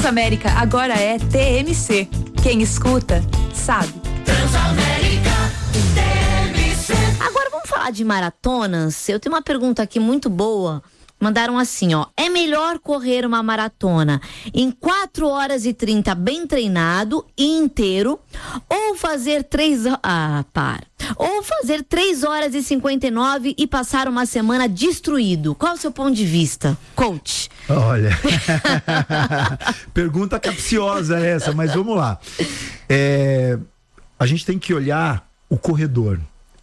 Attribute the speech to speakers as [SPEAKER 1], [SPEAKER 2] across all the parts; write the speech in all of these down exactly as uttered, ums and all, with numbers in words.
[SPEAKER 1] Transamérica agora é T M C. Quem escuta, sabe.
[SPEAKER 2] Transamérica T M C.
[SPEAKER 3] Agora vamos falar de maratonas. Eu tenho uma pergunta aqui muito boa. Mandaram assim, ó: é melhor correr uma maratona em quatro horas e trinta bem treinado e inteiro, ou fazer três ah, para. Ou fazer três horas e cinquenta e nove e passar uma semana destruído? Qual o seu ponto de vista, coach?
[SPEAKER 4] Olha, pergunta capciosa essa, mas vamos lá. É, a gente tem que olhar o corredor.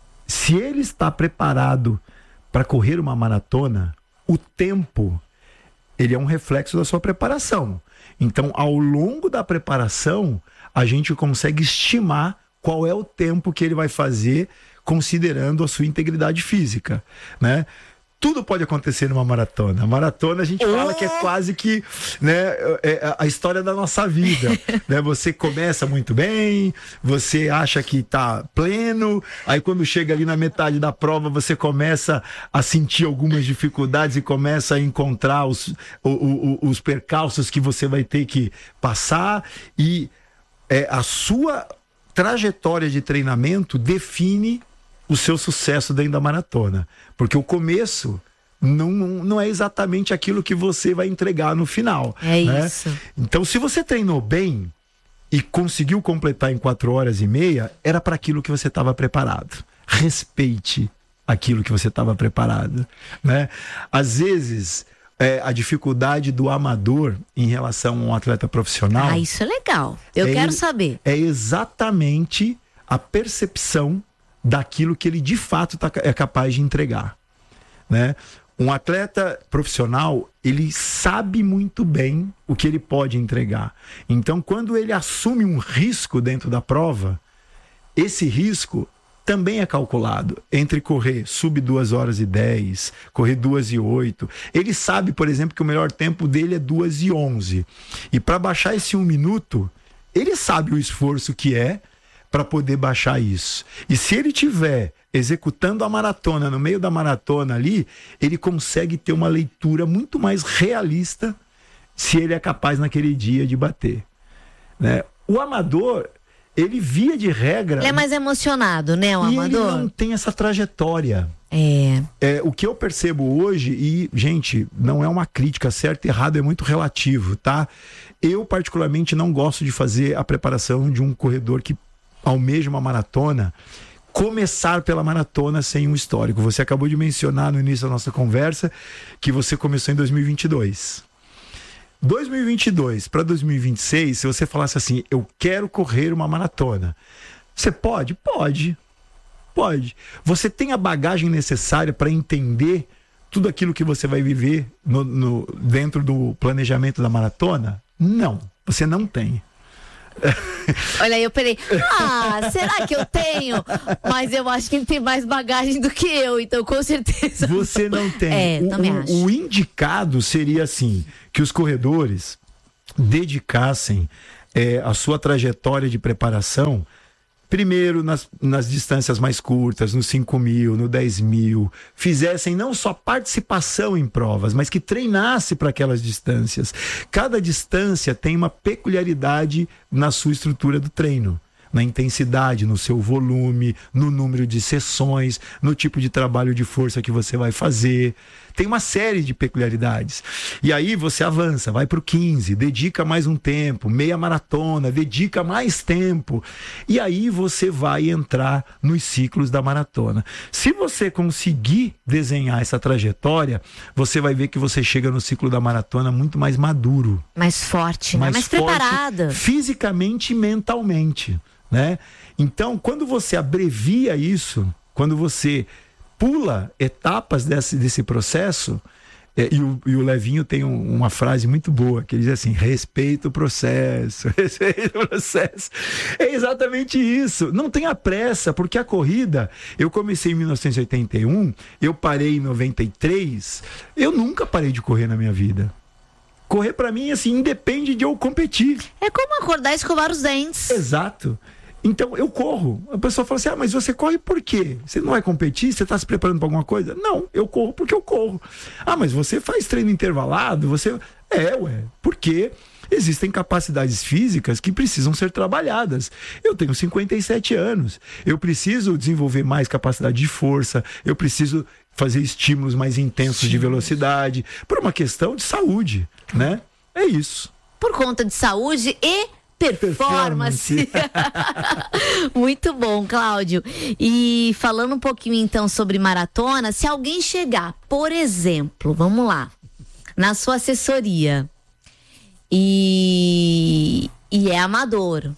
[SPEAKER 4] Se ele está preparado para correr uma maratona, o tempo, ele é um reflexo da sua preparação. Então, ao longo da preparação, a gente consegue estimar qual é o tempo que ele vai fazer, considerando a sua integridade física, né? Tudo pode acontecer numa maratona. A maratona a gente fala que é quase que, né, é a história da nossa vida, né? Você começa muito bem, você acha que tá pleno, aí quando chega ali na metade da prova você começa a sentir algumas dificuldades e começa a encontrar os, o, o, os percalços que você vai ter que passar, e é, a sua trajetória de treinamento define o seu sucesso dentro da maratona, porque o começo não, não é exatamente aquilo que você vai entregar no final.
[SPEAKER 3] É,
[SPEAKER 4] né?
[SPEAKER 3] Isso.
[SPEAKER 4] Então, se você treinou bem e conseguiu completar em quatro horas e meia, era para aquilo que você estava preparado. Respeite aquilo que você estava preparado, né? Às vezes, é, a dificuldade do amador em relação a um atleta profissional...
[SPEAKER 3] Ah, isso é legal. Eu
[SPEAKER 4] é,
[SPEAKER 3] quero saber.
[SPEAKER 4] É exatamente a percepção daquilo que ele de fato tá, é capaz de entregar, né? Um atleta profissional, ele sabe muito bem o que ele pode entregar. Então, quando ele assume um risco dentro da prova, esse risco também é calculado entre correr sub duas horas e dez, correr duas e oito. Ele sabe, por exemplo, que o melhor tempo dele é duas e onze. E para baixar esse um minuto, ele sabe o esforço que é para poder baixar isso. E se ele tiver executando a maratona, no meio da maratona ali, ele consegue ter uma leitura muito mais realista se ele é capaz naquele dia de bater, né? O amador, ele via de regra...
[SPEAKER 3] Ele é mais emocionado, né, o
[SPEAKER 4] e
[SPEAKER 3] amador?
[SPEAKER 4] ele não tem essa trajetória.
[SPEAKER 3] É.
[SPEAKER 4] É, o que eu percebo hoje, e, gente, não é uma crítica, certo e errado é muito relativo, tá? Eu, particularmente, não gosto de fazer a preparação de um corredor que almeja uma maratona, começar pela maratona sem um histórico. Você acabou de mencionar no início da nossa conversa que você começou em dois mil e vinte e dois. dois mil e vinte e dois para dois mil e vinte e seis, se você falasse assim, eu quero correr uma maratona, você pode? Pode. Pode. Você tem a bagagem necessária para entender tudo aquilo que você vai viver no, no, dentro do planejamento da maratona? Não, você não tem.
[SPEAKER 3] Olha aí, eu peraí. Ah, será que eu tenho? Mas eu acho que ele tem mais bagagem do que eu, então com certeza.
[SPEAKER 4] Você não tem.
[SPEAKER 3] É,
[SPEAKER 4] o,
[SPEAKER 3] também
[SPEAKER 4] o,
[SPEAKER 3] acho.
[SPEAKER 4] o indicado seria assim, que os corredores dedicassem é, a sua trajetória de preparação primeiro nas, nas distâncias mais curtas, no cinco mil, no dez mil, fizessem não só participação em provas, mas que treinasse para aquelas distâncias. Cada distância tem uma peculiaridade na sua estrutura do treino, na intensidade, no seu volume, no número de sessões, no tipo de trabalho de força que você vai fazer. Tem uma série de peculiaridades. E aí você avança, vai para o quinze, dedica mais um tempo, meia maratona, dedica mais tempo. E aí você vai entrar nos ciclos da maratona. Se você conseguir desenhar essa trajetória, você vai ver que você chega no ciclo da maratona muito mais maduro.
[SPEAKER 3] Mais forte, né?
[SPEAKER 4] Mais,
[SPEAKER 3] mais
[SPEAKER 4] forte,
[SPEAKER 3] preparada.
[SPEAKER 4] Fisicamente e mentalmente, né? Então, quando você abrevia isso, quando você pula etapas desse, desse processo, é, e, o, e o Levinho tem um, uma frase muito boa, que ele diz assim, respeita o processo, respeita o processo. É exatamente isso, não tenha pressa, porque a corrida, eu comecei em mil novecentos e oitenta e um, eu parei em noventa e três, eu nunca parei de correr na minha vida. Correr pra mim, assim, independe de eu competir.
[SPEAKER 3] É como acordar e escovar os dentes.
[SPEAKER 4] Exato. Então, eu corro. A pessoa fala assim, ah, mas você corre por quê? Você não vai competir? Você está se preparando para alguma coisa? Não, eu corro porque eu corro. Ah, mas você faz treino intervalado? Você... É, ué, porque existem capacidades físicas que precisam ser trabalhadas. Eu tenho cinquenta e sete anos, eu preciso desenvolver mais capacidade de força, eu preciso fazer estímulos mais intensos de velocidade, por uma questão de saúde, né? É isso.
[SPEAKER 3] Por conta de saúde e performance. Muito bom, Cláudio. E falando um pouquinho então sobre maratona, se alguém chegar, por exemplo, vamos lá, na sua assessoria e, e é amador,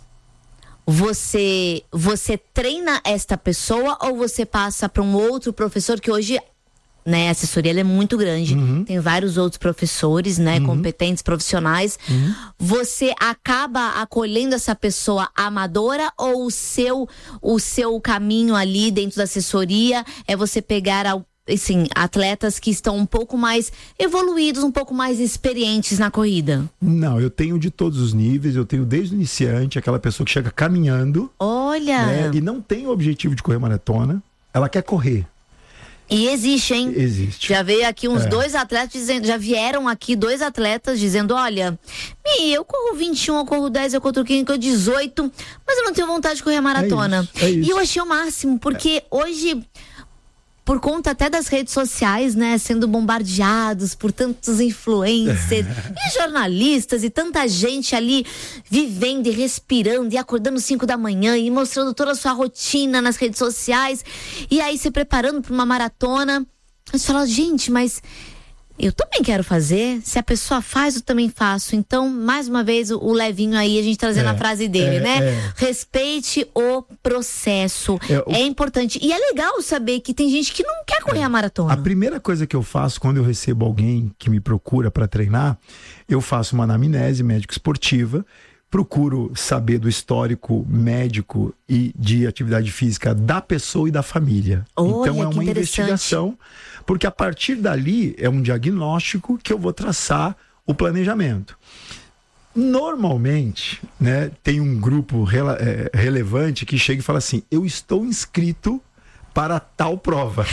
[SPEAKER 3] você, você treina esta pessoa ou você passa para um outro professor que hoje... Né, a assessoria ela é muito grande, uhum. Tem vários outros professores, né, uhum. competentes, profissionais. Uhum. Você acaba acolhendo essa pessoa amadora ou o seu, o seu caminho ali dentro da assessoria é você pegar assim, atletas que estão um pouco mais evoluídos, um pouco mais experientes na corrida?
[SPEAKER 4] Não, eu tenho de todos os níveis, eu tenho desde o iniciante, aquela pessoa que chega caminhando.
[SPEAKER 3] Olha!
[SPEAKER 4] Né, e não tem o objetivo de correr maratona, ela quer correr.
[SPEAKER 3] E existe, hein?
[SPEAKER 4] Existe.
[SPEAKER 3] Já veio aqui uns
[SPEAKER 4] é.
[SPEAKER 3] dois atletas dizendo, já vieram aqui dois atletas dizendo, olha, eu corro vinte e um, eu corro dez, eu corro quinze, eu corro dezoito, mas eu não tenho vontade de correr a maratona.
[SPEAKER 4] É isso, é isso.
[SPEAKER 3] E eu achei o máximo, porque é. hoje, por conta até das redes sociais, né, sendo bombardeados por tantos influencers e jornalistas e tanta gente ali vivendo e respirando e acordando cinco da manhã e mostrando toda a sua rotina nas redes sociais e aí se preparando para uma maratona. Você fala, gente, mas eu também quero fazer, se a pessoa faz, eu também faço. Então, mais uma vez, o, o Levinho aí, a gente trazendo é, a frase dele, é, né? É. Respeite o processo. É, o... é importante. E é legal saber que tem gente que não quer correr é. a maratona.
[SPEAKER 4] A primeira coisa que eu faço quando eu recebo alguém que me procura para treinar, eu faço uma anamnese médico-esportiva, procuro saber do histórico médico e de atividade física da pessoa e da família.
[SPEAKER 3] Olha,
[SPEAKER 4] então é uma investigação, porque a partir dali é um diagnóstico que eu vou traçar o planejamento. Normalmente, né, tem um grupo rela- é, relevante que chega e fala assim, eu estou inscrito para tal prova.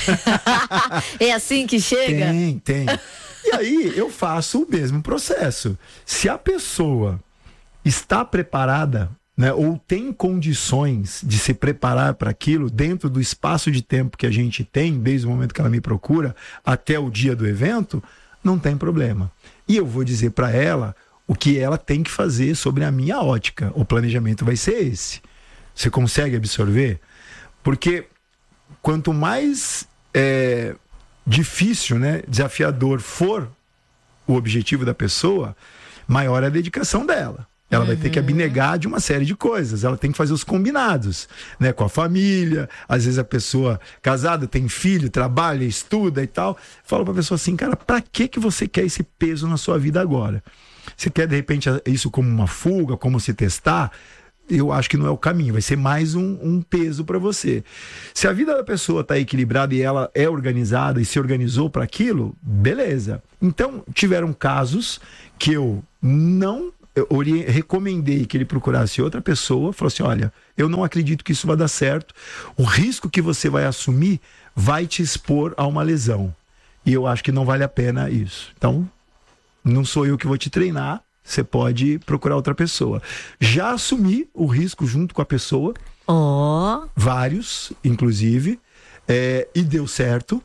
[SPEAKER 3] É assim que chega?
[SPEAKER 4] Tem, tem. E aí eu faço o mesmo processo. Se a pessoa está preparada, né, ou tem condições de se preparar para aquilo dentro do espaço de tempo que a gente tem, desde o momento que ela me procura até o dia do evento, não tem problema. E eu vou dizer para ela o que ela tem que fazer sobre a minha ótica. O planejamento vai ser esse. Você consegue absorver? Porque quanto mais é, difícil, né, desafiador for o objetivo da pessoa, maior é a dedicação dela. Ela vai ter que abnegar de uma série de coisas. Ela tem que fazer os combinados, né? Com a família. Às vezes a pessoa casada tem filho, trabalha, estuda e tal. Fala pra pessoa assim, cara, pra que que você quer esse peso na sua vida agora? Você quer, de repente, isso como uma fuga, como se testar? Eu acho que não é o caminho. Vai ser mais um, um peso para você. Se a vida da pessoa tá equilibrada e ela é organizada e se organizou para aquilo, beleza. Então, tiveram casos que eu não... eu recomendei que ele procurasse outra pessoa, falou assim, olha, eu não acredito que isso vai dar certo, o risco que você vai assumir vai te expor a uma lesão, e eu acho que não vale a pena isso, então não sou eu que vou te treinar, você pode procurar outra pessoa. Já assumi o risco junto com a pessoa,
[SPEAKER 3] oh.
[SPEAKER 4] vários, inclusive, é, e deu certo,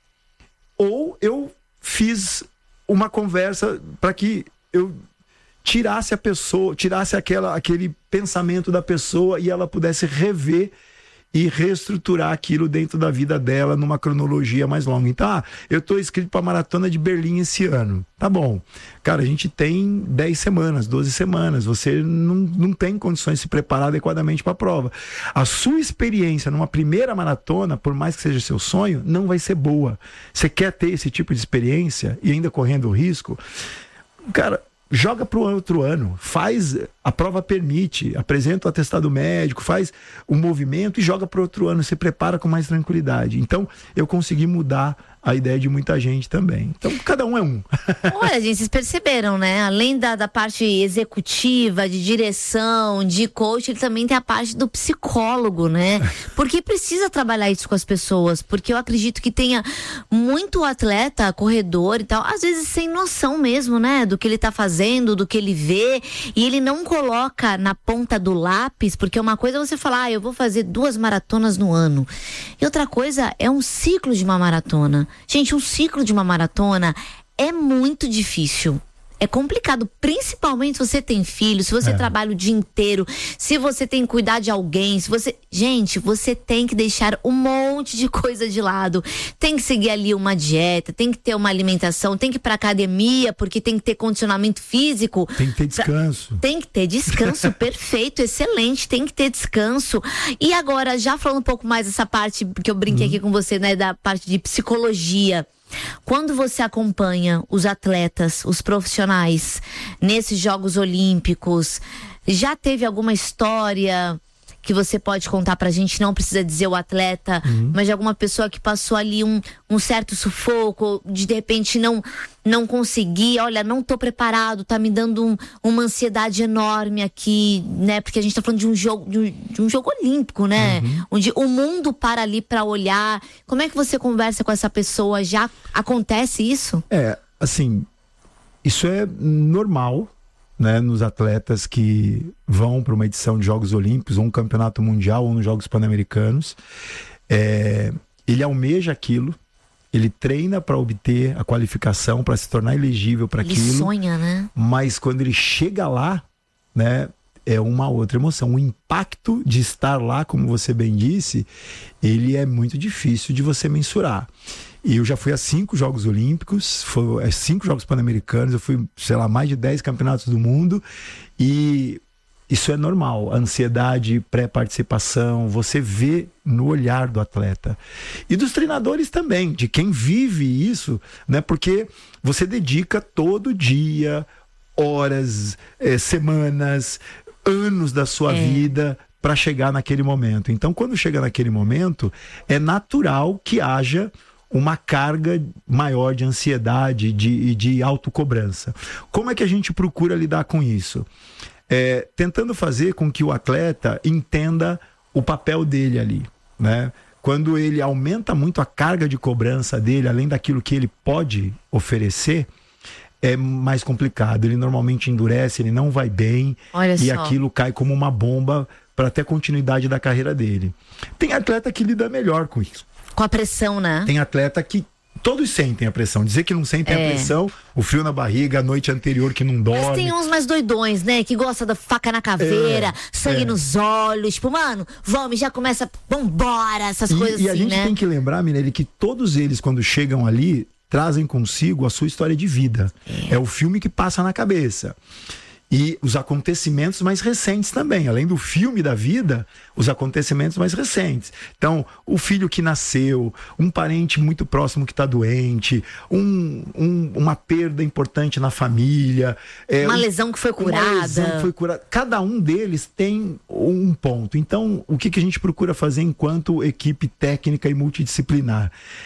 [SPEAKER 4] ou eu fiz uma conversa para que eu tirasse a pessoa, tirasse aquela, aquele pensamento da pessoa e ela pudesse rever e reestruturar aquilo dentro da vida dela numa cronologia mais longa. Então, ah, eu estou inscrito para a Maratona de Berlim esse ano. Tá bom. Cara, a gente tem dez semanas, doze semanas. Você não, não tem condições de se preparar adequadamente para a prova. A sua experiência numa primeira maratona, por mais que seja seu sonho, não vai ser boa. Você quer ter esse tipo de experiência e ainda correndo o risco? Cara, joga para o outro ano, faz, a prova permite, apresenta o atestado médico, faz o movimento e joga para o outro ano, se prepara com mais tranquilidade. Então, eu consegui mudar a ideia de muita gente também. Então, cada um é um.
[SPEAKER 3] Olha, gente, vocês perceberam, né? Além da, da parte executiva, de direção, de coach, ele também tem a parte do psicólogo, né? Porque precisa trabalhar isso com as pessoas, porque eu acredito que tenha muito atleta, corredor e tal, às vezes sem noção mesmo, né? Do que ele tá fazendo, do que ele vê, e ele não coloca na ponta do lápis, porque uma coisa é você falar, ah, eu vou fazer duas maratonas no ano. E outra coisa é um ciclo de uma maratona. Gente, um ciclo de uma maratona é muito difícil. É complicado, principalmente se você tem filho, se você é. trabalha o dia inteiro, se você tem que cuidar de alguém, se você... Gente, você tem que deixar um monte de coisa de lado. Tem que seguir ali uma dieta, tem que ter uma alimentação, tem que ir pra academia, porque tem que ter condicionamento físico.
[SPEAKER 4] Tem que ter descanso.
[SPEAKER 3] Pra... Tem que ter descanso, perfeito, excelente, tem que ter descanso. E agora, já falando um pouco mais dessa parte, porque eu brinquei hum. aqui com você, né, da parte de psicologia. Quando você acompanha os atletas, os profissionais, nesses Jogos Olímpicos, já teve alguma história que você pode contar pra gente? Não precisa dizer o atleta, uhum. mas de alguma pessoa que passou ali um, um certo sufoco, de, de repente não, não conseguir, olha, não tô preparado, tá me dando um, uma ansiedade enorme aqui, né? Porque a gente tá falando de um jogo, de um, de um jogo olímpico, né? Uhum. Onde o mundo para ali pra olhar. Como é que você conversa com essa pessoa? Já acontece isso?
[SPEAKER 4] É, assim, isso é normal, né, nos atletas que vão para uma edição de Jogos Olímpicos, ou um campeonato mundial, ou nos Jogos Pan-Americanos. É, ele almeja aquilo, ele treina para obter a qualificação, para se tornar elegível para aquilo.
[SPEAKER 3] Ele sonha, né?
[SPEAKER 4] Mas quando ele chega lá, né, é uma outra emoção. O impacto de estar lá, como você bem disse, ele é muito difícil de você mensurar. E eu já fui a cinco Jogos Olímpicos, foi, cinco Jogos Pan-Americanos, eu fui, sei lá, mais de dez campeonatos do mundo, e isso é normal. A ansiedade, pré-participação, você vê no olhar do atleta. E dos treinadores também, de quem vive isso, né? Porque você dedica todo dia, horas, eh, semanas, anos da sua é. vida para chegar naquele momento. Então, quando chega naquele momento, é natural que haja uma carga maior de ansiedade e de, de autocobrança. Como é que a gente procura lidar com isso? É, tentando fazer com que o atleta entenda o papel dele ali, né? Quando ele aumenta muito a carga de cobrança dele, além daquilo que ele pode oferecer, é mais complicado. Ele normalmente endurece, ele não vai bem.
[SPEAKER 3] Olha
[SPEAKER 4] e
[SPEAKER 3] só.
[SPEAKER 4] Aquilo cai como uma bomba para ter continuidade da carreira dele. Tem atleta que lida melhor com isso.
[SPEAKER 3] Com a pressão, né?
[SPEAKER 4] Tem atleta que todos sentem a pressão. Dizer que não sentem é. a pressão, o frio na barriga, a noite anterior que não dorme.
[SPEAKER 3] Mas tem uns mais doidões, né? Que gosta da faca na caveira, é, sangue é. nos olhos. Tipo, mano, vamos, já começa, vambora, essas
[SPEAKER 4] e,
[SPEAKER 3] coisas
[SPEAKER 4] e
[SPEAKER 3] assim,
[SPEAKER 4] a gente
[SPEAKER 3] né?
[SPEAKER 4] tem que lembrar, Mirelle, que todos eles, quando chegam ali, trazem consigo a sua história de vida. É, é o filme que passa na cabeça. E os acontecimentos mais recentes também. Além do filme da vida, os acontecimentos mais recentes. Então, o filho que nasceu, um parente muito próximo que está doente, um, um, uma perda importante na família. É,
[SPEAKER 3] uma lesão que foi curada.
[SPEAKER 4] Uma lesão que foi curada. Cada um deles tem um ponto. Então, o que, que a gente procura fazer enquanto equipe técnica e multidisciplinar?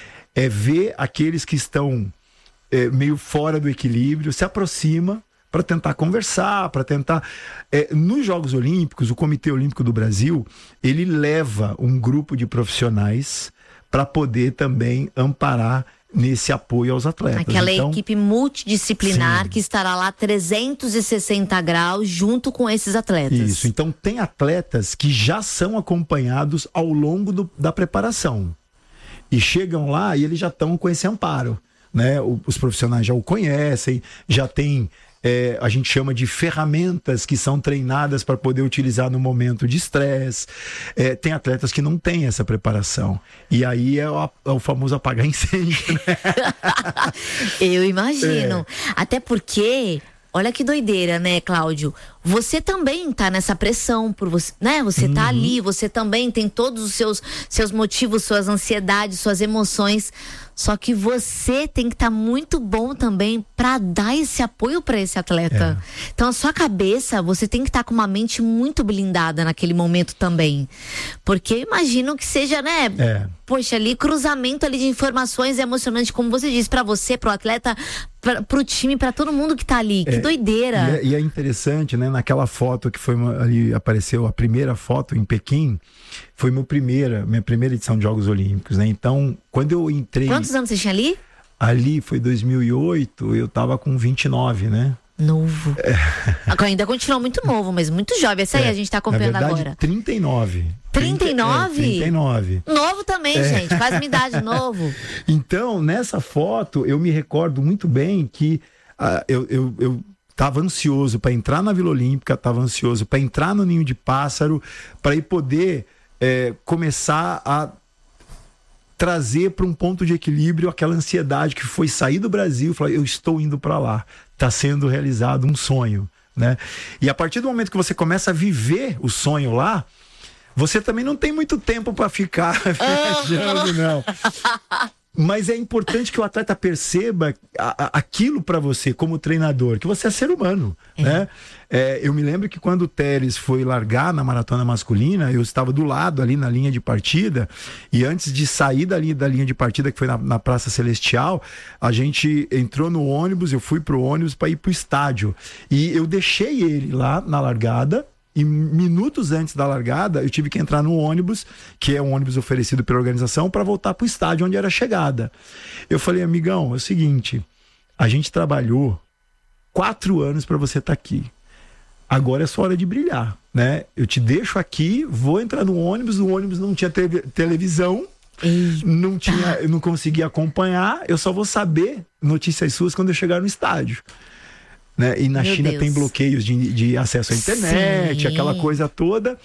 [SPEAKER 4] É ver aqueles que estão é, meio fora do equilíbrio, se aproxima, para tentar conversar, para tentar... É, nos Jogos Olímpicos, o Comitê Olímpico do Brasil, ele leva um grupo de profissionais para poder também amparar nesse apoio aos atletas.
[SPEAKER 3] Aquela
[SPEAKER 4] então,
[SPEAKER 3] equipe multidisciplinar
[SPEAKER 4] sim.
[SPEAKER 3] que estará lá trezentos e sessenta graus junto com esses atletas.
[SPEAKER 4] Isso, então tem atletas que já são acompanhados ao longo do, da preparação. E chegam lá e eles já estão com esse amparo, né? O, os profissionais já o conhecem, já tem... É, a gente chama de ferramentas que são treinadas para poder utilizar no momento de estresse. É, tem atletas que não têm essa preparação. E aí é o, é o famoso apagar incêndio, né?
[SPEAKER 3] Eu imagino. É. Até porque, olha que doideira, né, Cláudio? você também tá nessa pressão por você, né? Você tá
[SPEAKER 4] Uhum.
[SPEAKER 3] ali, você também tem todos os seus, seus motivos, suas ansiedades, suas emoções. Só que você tem que estar tá muito bom também para dar esse apoio para esse atleta. É. Então a sua cabeça, você tem que estar tá com uma mente muito blindada naquele momento também. Porque eu imagino que seja, né?
[SPEAKER 4] É.
[SPEAKER 3] Poxa, ali cruzamento ali de informações emocionante, como você disse, para você, pro atleta, pra, pro time, para todo mundo que tá ali. Que
[SPEAKER 4] é,
[SPEAKER 3] doideira.
[SPEAKER 4] E é, e é interessante, né? Naquela foto que foi uma, ali apareceu a primeira foto em Pequim, foi meu primeira, minha primeira edição de Jogos Olímpicos, né? Então, quando eu entrei...
[SPEAKER 3] Quantos anos você tinha ali?
[SPEAKER 4] Ali foi dois mil e oito, eu tava com vinte e nove, né?
[SPEAKER 3] Novo. É. Ainda continua muito novo, mas muito jovem. Essa aí é, a gente tá acompanhando
[SPEAKER 4] na verdade,
[SPEAKER 3] agora.
[SPEAKER 4] trinta e nove.
[SPEAKER 3] trinta e nove?
[SPEAKER 4] É, trinta e nove.
[SPEAKER 3] Novo também, é. gente. Quase minha idade, novo.
[SPEAKER 4] Então, nessa foto, eu me recordo muito bem que uh, eu, eu, eu tava ansioso para entrar na Vila Olímpica, tava ansioso para entrar no Ninho de Pássaro, para ir poder é, começar a trazer para um ponto de equilíbrio aquela ansiedade que foi sair do Brasil e falar, eu estou indo para lá, está sendo realizado um sonho, né? E a partir do momento que você começa a viver o sonho lá, você também não tem muito tempo para ficar viajando, não. Mas é importante que o atleta perceba a, a, aquilo para você como treinador, que você é ser humano, é. né? É, eu me lembro que quando o Teres foi largar na maratona masculina, eu estava do lado ali na linha de partida, e antes de sair da linha, da linha de partida, que foi na, na Praça Celestial, a gente entrou no ônibus, eu fui pro ônibus para ir pro estádio, e eu deixei ele lá na largada. E minutos antes da largada, eu tive que entrar no ônibus, que é um ônibus oferecido pela organização, para voltar para o estádio onde era a chegada. Eu falei, amigão, é o seguinte, a gente trabalhou quatro anos para você estar tá aqui. Agora é só hora de brilhar, né? Eu te deixo aqui, vou entrar no ônibus, o ônibus não tinha te- televisão, Eita. não tinha, eu não conseguia acompanhar, eu só vou saber notícias suas quando eu chegar no estádio. Né? E na Meu China Deus. tem bloqueios de, de acesso à internet, Sim. aquela coisa toda.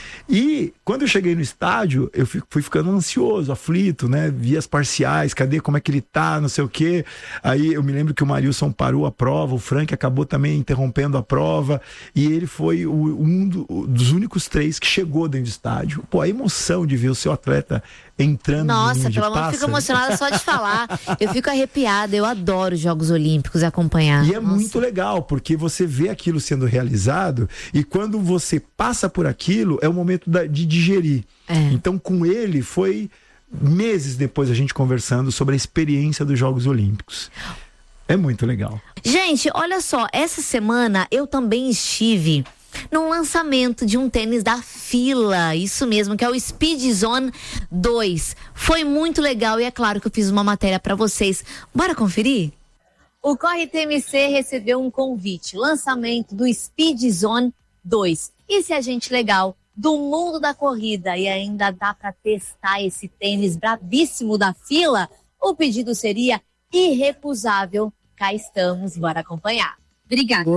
[SPEAKER 4] E quando eu cheguei no estádio, eu fui, fui ficando ansioso, aflito, né? Vi as parciais, cadê, como é que ele tá, não sei o quê. Aí eu me lembro que o Marilson parou a prova, o Frank acabou também interrompendo a prova, e ele foi o, um do, dos únicos três que chegou dentro do estádio. Pô, a emoção de ver o seu atleta entrando
[SPEAKER 3] Nossa,
[SPEAKER 4] no
[SPEAKER 3] pelo amor, eu fico emocionada só de falar. Eu fico arrepiada, eu adoro os Jogos Olímpicos e acompanhar.
[SPEAKER 4] E é
[SPEAKER 3] Nossa.
[SPEAKER 4] muito legal, porque você vê aquilo sendo realizado, e quando você passa por aquilo, é o momento da, de digerir. É. Então, com ele, foi meses depois a gente conversando sobre a experiência dos Jogos Olímpicos. É muito legal.
[SPEAKER 3] Gente, olha só, essa semana eu também estive no lançamento de um tênis da Fila, isso mesmo, que é o Speed Zone dois. Foi muito legal e é claro que eu fiz uma matéria para vocês. Bora conferir? O Corre T M C recebeu um convite, lançamento do Speed Zone dois. Esse agente legal do mundo da corrida e ainda dá para testar esse tênis bravíssimo da Fila, o pedido seria irrecusável. Cá estamos, bora acompanhar. Obrigada.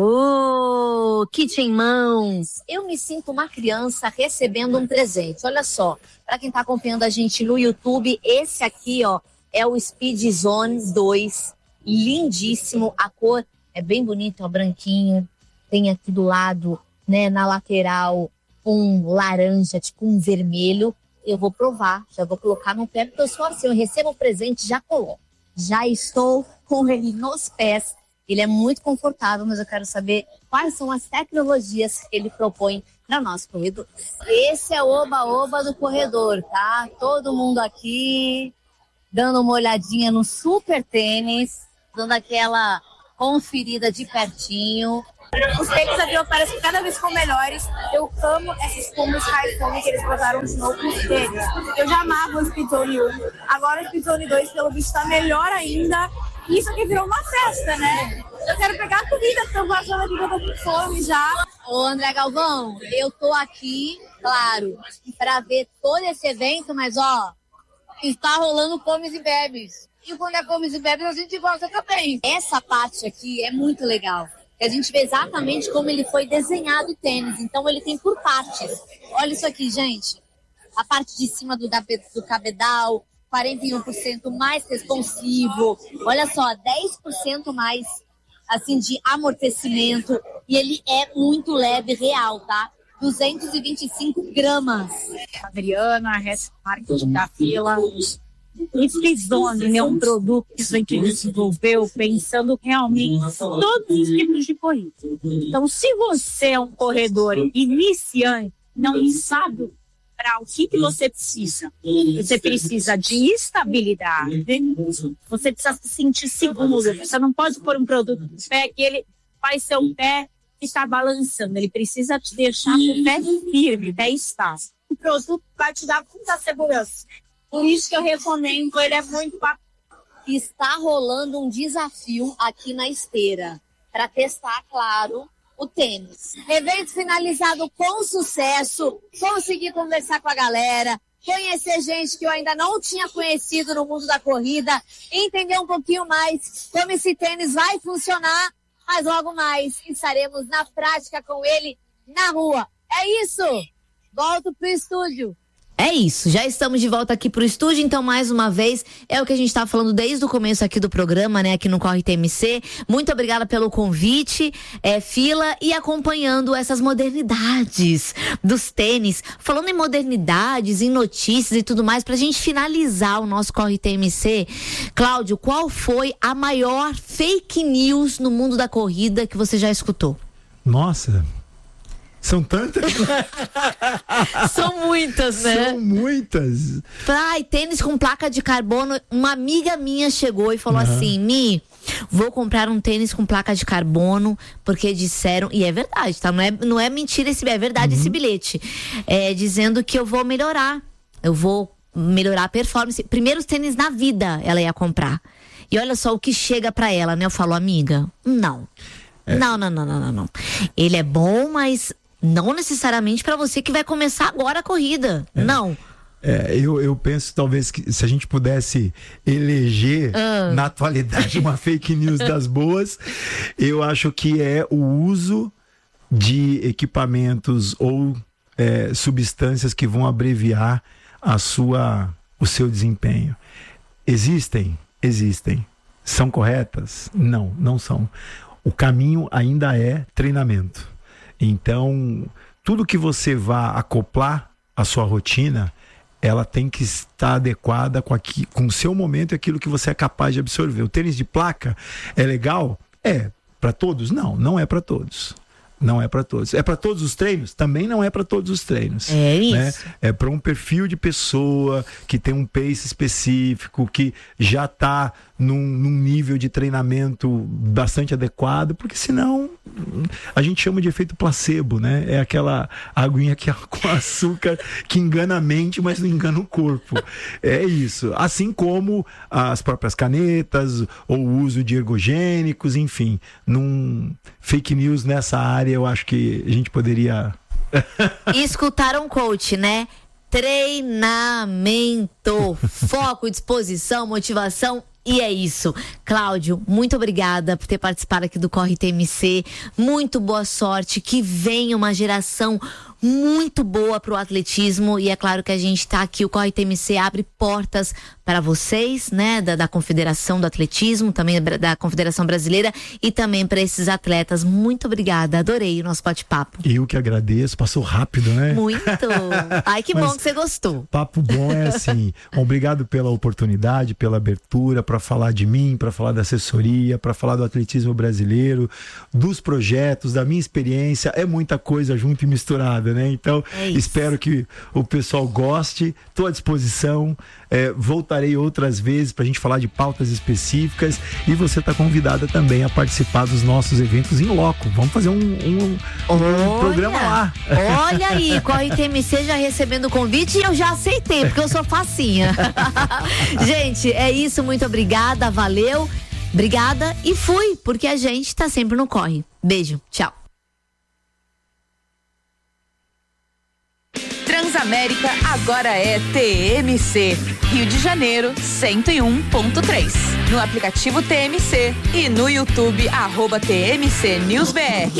[SPEAKER 3] Oh, kit em mãos. Eu me sinto uma criança recebendo um presente. Olha só, para quem tá acompanhando a gente no YouTube, esse aqui, ó, é o Speed Zone dois. Lindíssimo. A cor é bem bonita, ó, branquinho. Tem aqui do lado, né, na lateral, um laranja, tipo um vermelho. Eu vou provar, já vou colocar no pé, porque eu sou assim, eu recebo o presente, já coloco. Já estou com ele nos pés. Ele é muito confortável, mas eu quero saber quais são as tecnologias que ele propõe para nosso corredor. Esse é o oba-oba do corredor, tá? Todo mundo aqui dando uma olhadinha no super tênis, dando aquela conferida de pertinho.
[SPEAKER 5] Os tênis aqui parecem que cada vez ficam melhores. Eu amo essas espumas Sky Foam que eles botaram de novo nos tênis. Eu já amava o Speed Zone um. Agora o Speed Zone dois, pelo visto, tá melhor ainda. Isso aqui virou uma festa, né? Eu quero pegar a comida, porque eu vazando aqui, que eu tô com fome já.
[SPEAKER 3] Ô, André Galvão, eu tô aqui, claro, pra ver todo esse evento, mas ó, está rolando comes e bebes. E quando é comes e bebes, a gente gosta também. Essa parte aqui é muito legal. A gente vê exatamente como ele foi desenhado o tênis. Então ele tem por partes. Olha isso aqui, gente. A parte de cima do, do cabedal, quarenta e um por cento mais responsivo. Olha só, dez por cento mais assim de amortecimento.
[SPEAKER 6] e ele é muito leve, real, tá? duzentos e vinte e cinco gramas.
[SPEAKER 7] Adriana, Res Marketing da Fila. E Frizone é um produto que a gente desenvolveu pensando realmente em todos os tipos de corrida. Então, se você é um corredor iniciante, não sabe para o que, que você precisa. Você precisa de estabilidade, você precisa se sentir seguro. Você não pode pôr um produto no pé que ele faz seu pé ficar balançando. Ele precisa te deixar com o pé firme, pé estável. O produto vai te dar muita segurança. Por isso que eu recomendo, ele é muito bacana.
[SPEAKER 6] Está rolando um desafio aqui na esteira para testar, claro, o tênis. Evento finalizado com sucesso, consegui conversar com a galera, conhecer gente que eu ainda não tinha conhecido no mundo da corrida, entender um pouquinho mais como esse tênis vai funcionar, mas logo mais estaremos na prática com ele na rua. É isso! Volto pro estúdio.
[SPEAKER 3] É isso, já estamos de volta aqui pro estúdio, então mais uma vez, é o que a gente tá falando desde o começo aqui do programa, né, aqui no Corre T M C. Muito obrigada pelo convite, é, Fila, e acompanhando essas modernidades dos tênis. Falando em modernidades, em notícias e tudo mais, pra gente finalizar o nosso Corre T M C, Cláudio, qual foi a maior fake news no mundo da corrida que você já escutou?
[SPEAKER 4] Nossa... São tantas.
[SPEAKER 3] São muitas, né?
[SPEAKER 4] São muitas.
[SPEAKER 3] Ai, tênis com placa de carbono. Uma amiga minha chegou e falou uhum. assim: Mi, vou comprar um tênis com placa de carbono, porque disseram, e é verdade, tá? Não é, não é mentira, esse, é verdade uhum. esse bilhete. É, dizendo que eu vou melhorar. Eu vou melhorar a performance. Primeiros tênis na vida ela ia comprar. E olha só o que chega pra ela, né? Eu falo, amiga, não. É. Não, não, não, não, não, não. Ele é bom, mas não necessariamente para você que vai começar agora a corrida. É. Não.
[SPEAKER 4] É, eu, eu penso talvez que se a gente pudesse eleger ah. na atualidade uma fake news das boas, eu acho que é o uso de equipamentos ou é, substâncias que vão abreviar a sua, o seu desempenho. Existem? Existem. São corretas? Não, não são. O caminho ainda é treinamento. Então, tudo que você vá acoplar à sua rotina, ela tem que estar adequada com, aqui, com o seu momento e aquilo que você é capaz de absorver. O tênis de placa é legal? É. Para todos? Não, não é para todos. Não é para todos. É para todos os treinos? Também não é para todos os treinos.
[SPEAKER 3] É isso.
[SPEAKER 4] Né? É para um perfil de pessoa que tem um pace específico, que já está num, num nível de treinamento bastante adequado, porque senão a gente chama de efeito placebo, né? É aquela aguinha que é com açúcar que engana a mente, mas não engana o corpo. É isso. Assim como as próprias canetas, ou o uso de ergogênicos, enfim. Num fake news nessa área, eu acho que a gente poderia...
[SPEAKER 3] E escutaram um coach, né? Treinamento, foco, disposição, motivação. E é isso. Cláudio, muito obrigada por ter participado aqui do Corre T M C. Muito boa sorte. Que venha uma geração muito boa para o atletismo. E é claro que a gente está aqui, o Corre T M C abre portas para vocês, né? Da, da Confederação do Atletismo, também da Confederação Brasileira e também para esses atletas. Muito obrigada. Adorei o nosso bate-papo.
[SPEAKER 4] Eu que agradeço. Passou rápido, né?
[SPEAKER 3] Muito. Ai, que bom que você gostou.
[SPEAKER 4] Papo bom é assim. Obrigado pela oportunidade, pela abertura, para falar de mim, para falar da assessoria, para falar do atletismo brasileiro, dos projetos, da minha experiência. É muita coisa junto e misturada, né? Então, é espero que o pessoal goste. Estou à disposição. É, voltarei outras vezes para a gente falar de pautas específicas. E você está convidada também a participar dos nossos eventos em loco. Vamos fazer um, um, um programa lá.
[SPEAKER 3] Olha aí, Corre T M C já recebendo o convite e eu já aceitei, porque eu sou facinha. Gente, é isso. Muito obrigada, valeu. Obrigada e fui, porque a gente tá sempre no corre. Beijo, tchau.
[SPEAKER 1] Transamérica agora é T M C, Rio de Janeiro cento e um ponto três. No aplicativo T M C e no YouTube, arroba T M C News B R.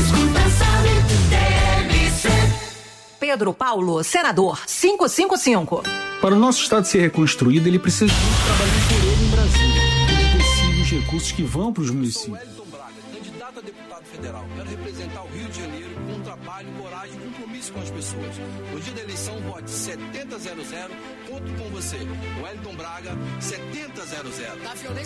[SPEAKER 1] Pedro Paulo, senador, quinhentos e cinquenta e cinco.
[SPEAKER 8] Para o nosso estado ser reconstruído, ele precisa de muito trabalho por ele em Brasília. Ele decide os recursos que vão para os municípios.
[SPEAKER 9] candidato a deputado federal. Quero representar o Rio de Janeiro com trabalho, coragem e compromisso com as pessoas. No dia da eleição, vote setenta zero zero. Conto com você. Wellington Braga, setenta zero zero.